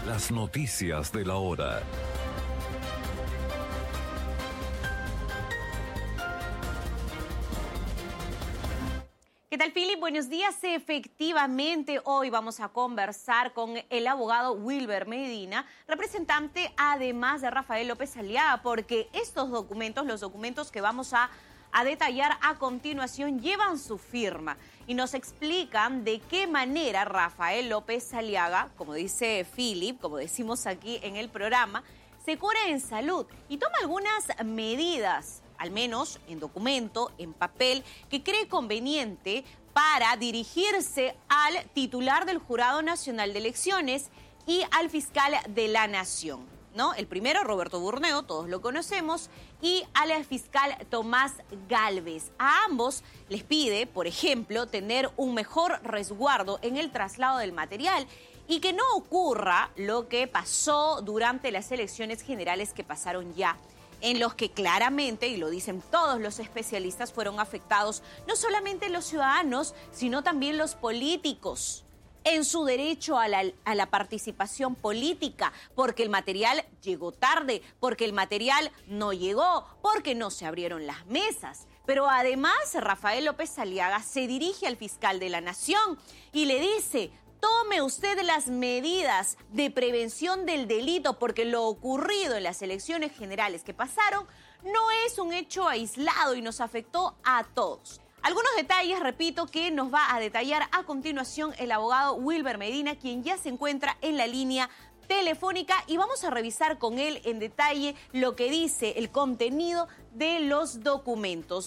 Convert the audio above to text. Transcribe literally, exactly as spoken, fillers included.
Las noticias de la hora. ¿Qué tal, Philip? Buenos días. Efectivamente, hoy vamos a conversar con el abogado Wilber Medina, representante además de Rafael López Aliaga, porque estos documentos, los documentos que vamos a, a detallar a continuación, llevan su firma y nos explican de qué manera Rafael López Aliaga, como dice Philip, como decimos aquí en el programa, se cura en salud y toma algunas medidas, al menos en documento, en papel, que cree conveniente para dirigirse al titular del Jurado Nacional de Elecciones y al fiscal de la Nación, ¿no? El primero, Roberto Burneo, todos lo conocemos, y al fiscal Tomás Gálvez. A ambos les pide, por ejemplo, tener un mejor resguardo en el traslado del material y que no ocurra lo que pasó durante las elecciones generales que pasaron ya, en los que claramente, y lo dicen todos los especialistas, fueron afectados no solamente los ciudadanos, sino también los políticos en su derecho a la, a la participación política, porque el material llegó tarde, porque el material no llegó, porque no se abrieron las mesas. Pero además, Rafael López Aliaga se dirige al fiscal de la Nación y le dice: tome usted las medidas de prevención del delito, porque lo ocurrido en las elecciones generales que pasaron no es un hecho aislado y nos afectó a todos. Algunos detalles, repito, que nos va a detallar a continuación el abogado Wilber Medina, quien ya se encuentra en la línea telefónica, y vamos a revisar con él en detalle lo que dice el contenido de los documentos.